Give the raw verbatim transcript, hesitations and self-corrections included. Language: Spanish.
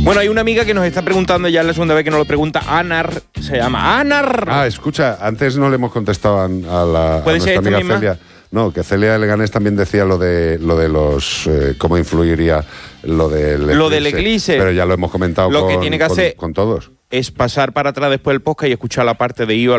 Bueno, hay una amiga que nos está preguntando, ya es la segunda vez que nos lo pregunta, Anar, se llama Anar. Ah, escucha, antes no le hemos contestado a, a la, a ¿Puede nuestra ser esta amiga misma? Celia. No, que Celia de Leganés también decía lo de lo de los eh, cómo influiría lo del eclipse. Lo del eclipse. Pero ya lo hemos comentado Lo con, que tiene que con- hacer con todos. es pasar para atrás después del podcast y escuchar la parte de I O